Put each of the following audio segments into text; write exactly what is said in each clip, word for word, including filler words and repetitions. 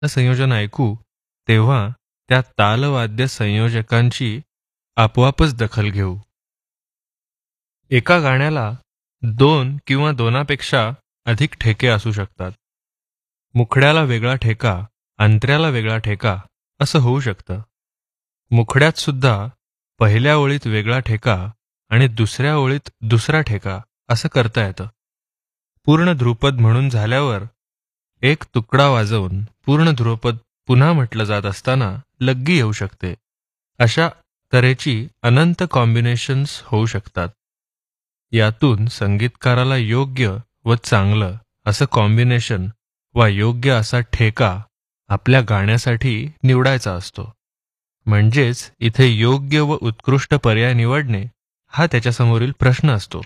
संयोजन ऐकू तेव्हा त्या तालवाद्य संयोजकांची आपोआपच दखल घेऊ. एका गाण्याला दोन किंवा दोनापेक्षा अधिक ठेके असू शकतात. मुखड्याला वेगळा ठेका, अंतऱ्याला वेगळा ठेका असं होऊ शकतं. मुखड्यात सुद्धा पहिल्या ओळीत वेगळा ठेका आणि दुसऱ्या ओळीत दुसरा ठेका असं करता येतं. पूर्ण ध्रुपद म्हणून झाल्यावर एक तुकडा वाजवून पूर्ण ध्रुपद पुन्हा म्हटलं जात असताना लग्गी येऊ शकते. अशा तऱ्हेची अनंत कॉम्बिनेशन्स होऊ शकतात. यातून संगीतकाराला योग्य व चांगलं असं कॉम्बिनेशन वा योग्य असा ठेका आपल्या गाण्यासाठी निवडायचा असतो. म्हणजेच इथे योग्य व उत्कृष्ट पर्याय निवडणे हा त्याच्यासमोरील प्रश्न असतो.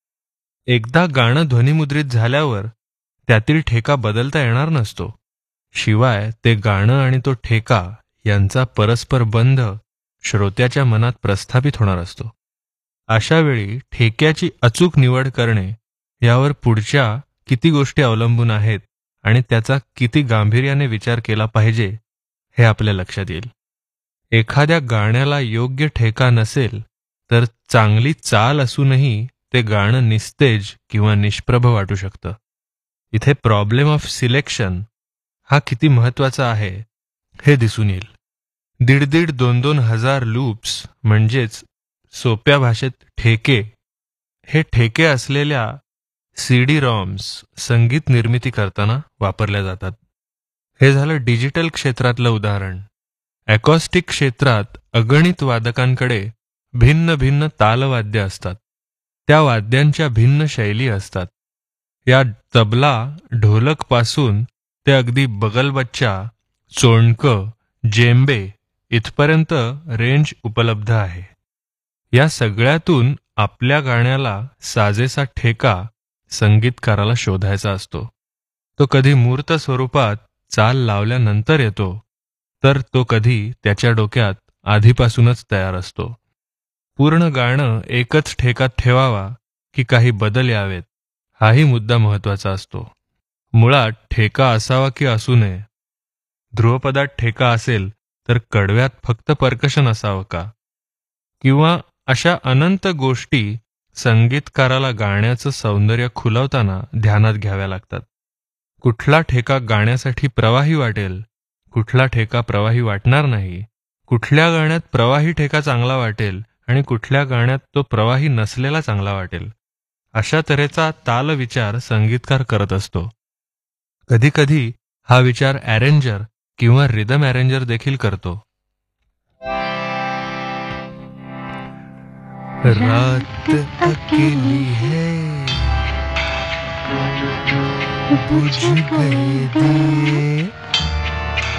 एकदा गाणं ध्वनिमुद्रित झाल्यावर त्यातील ठेका बदलता येणार नसतो. शिवाय ते गाणं आणि तो ठेका यांचा परस्पर बंध श्रोत्याच्या मनात प्रस्थापित होणार असतो. अशा वेळी ठेक्याची अचूक निवड करणे यावर पुढच्या किती गोष्टी अवलंबून आहेत आणि त्याचा किती गांभीर्याने विचार केला पाहिजे हे आपल्या लक्षात येईल. एखाद्या गाण्याला योग्य ठेका नसेल तर चांगली चाल असूनही ते गाणं निस्तेज किंवा निष्प्रभ वाटू शकतं. इथे प्रॉब्लेम ऑफ सिलेक्शन हा किती महत्वाचा आहे हे दिसून येईल. दीड दीड दोन दोन हजार लूप्स म्हणजेच सोप्या भाषेत ठेके हे ठेके असलेल्या सी डी रॉम्स संगीत निर्मिती करताना वापरल्या जातात. हे झालं डिजिटल क्षेत्रातलं उदाहरण. ॲकॉस्टिक क्षेत्रात अगणित वादकांकडे भिन्न भिन्न तालवाद्य असतात. त्या वाद्यांच्या भिन्न शैली असतात. या तबला ढोलकपासून ते अगदी बगलबच्चा, चोंडकं, जेंबे इथपर्यंत रेंज उपलब्ध आहे. या सगळ्यातून आपल्या गाण्याला साजेसा ठेका संगीतकाराला शोधायचा असतो. तो कधी मूर्त स्वरूपात चाल लावल्यानंतर येतो, तर तो कधी त्याच्या डोक्यात आधीपासूनच तयार असतो. पूर्ण गाणं एकच ठेका ठेवावा की काही बदल यावेत हाही मुद्दा महत्वाचा असतो. मुळात ठेका असावा की असू नये. ध्रुवपदात ठेका असेल तर कडव्यात फक्त पर्कशन असावं का? किंवा अशा अनंत गोष्टी संगीतकाराला गाण्याचं सौंदर्य खुलवताना ध्यानात घ्याव्या लागतात. कुठला ठेका गाण्यासाठी प्रवाही वाटेल, कुठला ठेका प्रवाही वाटणार नाही, कुठल्या गाण्यात प्रवाही ठेका चांगला वाटेल आणि कुठल्या गाण्यात तो प्रवाही नसलेला चांगला वाटेल, अशा तऱ्हेचा ताल विचार संगीतकार करत असतो. कधीकधी हा विचार अरेंजर किंवा रिदम अरेंजर देखील करतो. रात अकेली है, बुझ गए दिए